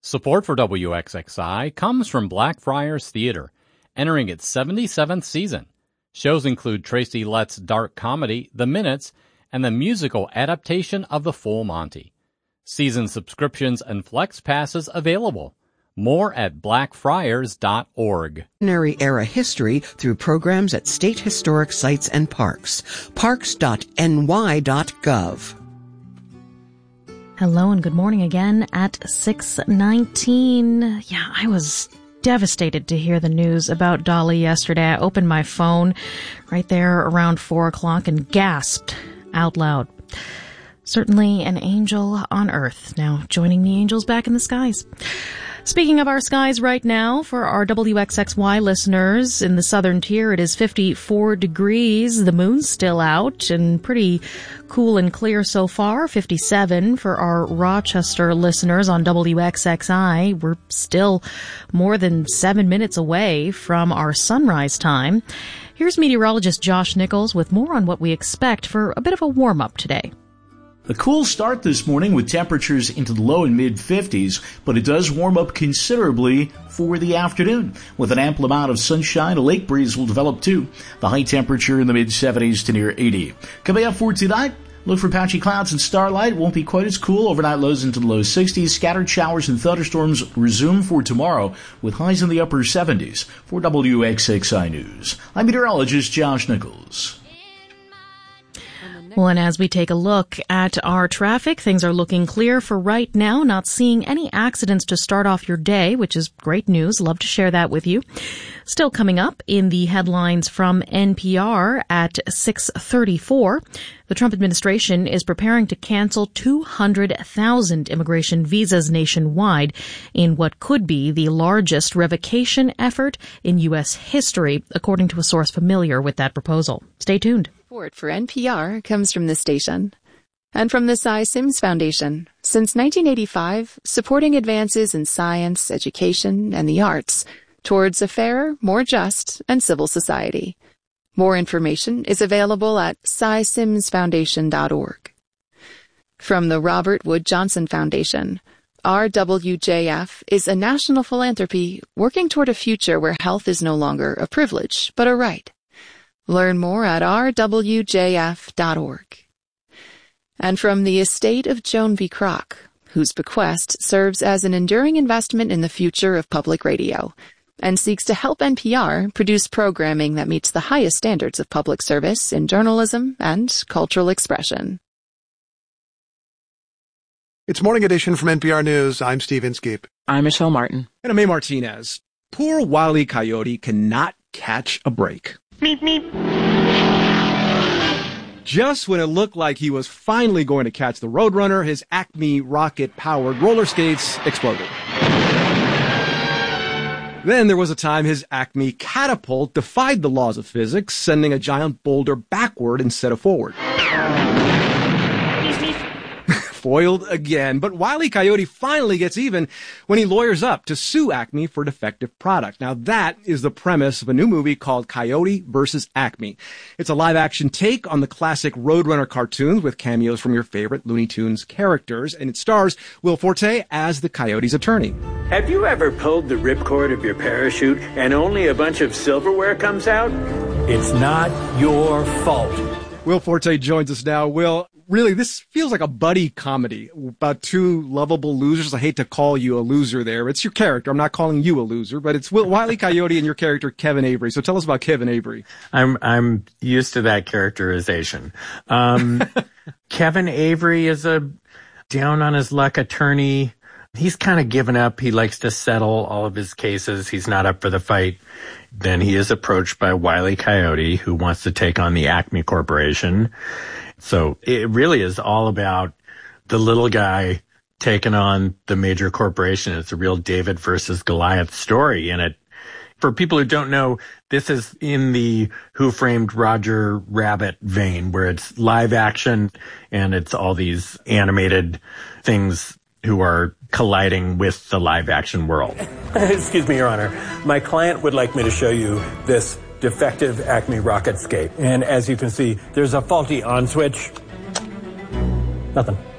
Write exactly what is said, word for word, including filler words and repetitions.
Support for W X X I comes from Blackfriars Theater, entering its seventy-seventh season. Shows include Tracy Letts' dark comedy, The Minutes, and the musical adaptation of The Full Monty. Season subscriptions and flex passes available. More at blackfriars dot org. Era history through programs at state historic sites and parks. parks dot n y dot gov. Hello and good morning again at six nineteen. Yeah, I was devastated to hear the news about Dolly yesterday. I opened my phone right there around four o'clock and gasped out loud. Certainly an angel on earth, now joining the angels back in the skies. Speaking of our skies right now, for our W X X Y listeners in the southern tier, it is fifty-four degrees. The moon's still out and pretty cool and clear so far. fifty-seven for our Rochester listeners on W X X I. We're still more than seven minutes away from our sunrise time. Here's meteorologist Josh Nichols with more on what we expect for a bit of a warm-up today. A cool start this morning with temperatures into the low and mid fifties, but it does warm up considerably for the afternoon. With an ample amount of sunshine, a lake breeze will develop too. The high temperature in the mid seventies to near eighty. Coming up for tonight, look for patchy clouds and starlight. Won't be quite as cool. Overnight lows into the low sixties. Scattered showers and thunderstorms resume for tomorrow with highs in the upper seventies. For W X X I News, I'm meteorologist Josh Nichols. Well, and as we take a look at our traffic, things are looking clear for right now. Not seeing any accidents to start off your day, which is great news. Love to share that with you. Still coming up in the headlines from N P R at six thirty-four. The Trump administration is preparing to cancel two hundred thousand immigration visas nationwide in what could be the largest revocation effort in U S history, according to a source familiar with that proposal. Stay tuned. Support for N P R comes from the station and from the Cy Sims Foundation. Since nineteen eighty-five, supporting advances in science, education, and the arts towards a fairer, more just, and civil society. More information is available at cy sims foundation dot org. From the Robert Wood Johnson Foundation, R W J F is a national philanthropy working toward a future where health is no longer a privilege, but a right. Learn more at r w j f dot org. And from the estate of Joan V. Kroc, whose bequest serves as an enduring investment in the future of public radio, and seeks to help N P R produce programming that meets the highest standards of public service in journalism and cultural expression. It's Morning Edition from N P R News. I'm Steve Inskeep. I'm Michelle Martin. And I'm May Martinez. Poor Wile E. Coyote cannot catch a break. Meep, meep. Just when it looked like he was finally going to catch the Roadrunner, his Acme rocket-powered roller skates exploded. Then there was a time his Acme catapult defied the laws of physics, sending a giant boulder backward instead of forward. Foiled again, but Wile E. Coyote finally gets even when he lawyers up to sue Acme for defective product. Now that is the premise of a new movie called Coyote versus Acme. It's a live-action take on the classic Roadrunner cartoons with cameos from your favorite Looney Tunes characters, and it stars Will Forte as the Coyote's attorney. Have you ever pulled the ripcord of your parachute and only a bunch of silverware comes out? It's not your fault. Will Forte joins us now. Will, really, this feels like a buddy comedy about two lovable losers. I hate to call you a loser there. It's your character. I'm not calling you a loser, but it's Will, Wile E. Coyote and your character, Kevin Avery. So tell us about Kevin Avery. I'm I'm used to that characterization. Um, Kevin Avery is a down-on-his-luck attorney. He's kind of given up. He likes to settle all of his cases. He's not up for the fight. Then he is approached by Wile E. Coyote, who wants to take on the Acme Corporation. So it really is all about the little guy taking on the major corporation. It's a real David versus Goliath story. And it, for people who don't know, this is in the Who Framed Roger Rabbit vein, where it's live action and it's all these animated things who are colliding with the live action world. Excuse me, Your Honor. My client would like me to show you this defective Acme rocket skate. And as you can see, there's a faulty on switch. Nothing.